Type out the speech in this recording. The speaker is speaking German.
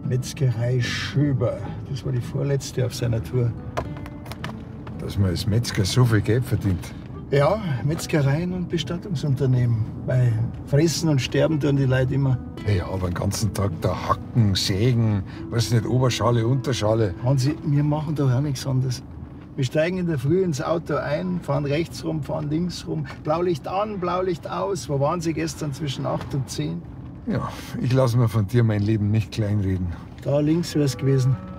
Metzgerei Schöber. Das war die vorletzte auf seiner Tour. Dass man als Metzger so viel Geld verdient. Ja, Metzgereien und Bestattungsunternehmen. Bei Fressen und Sterben tun die Leute immer. Ja, aber den ganzen Tag da hacken, sägen, weiß nicht, Oberschale, Unterschale. Hansi, wir machen doch auch nichts anderes. Wir steigen in der Früh ins Auto ein, fahren rechts rum, fahren links rum. Blaulicht an, Blaulicht aus. Wo waren Sie gestern zwischen 8 und 10? Ja, ich lasse mir von dir mein Leben nicht kleinreden. Da links wäre es gewesen.